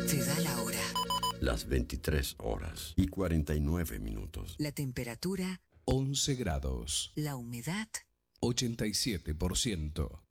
te da la hora. Las 23 horas y 49 minutos. La temperatura 11 grados. La humedad 87%.